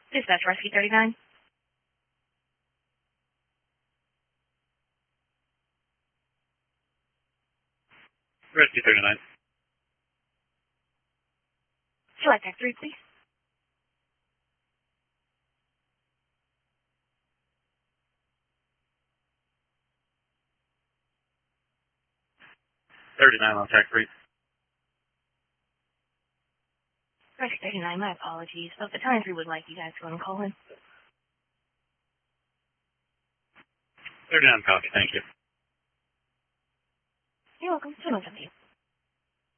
Dispatch Rescue 39. Rescue 39. Select Act 3, please. On Tech 3. Rescue 39, my apologies. But the time 3 would like you guys to go and call in. 39 copy, thank you. You're welcome. So much of you.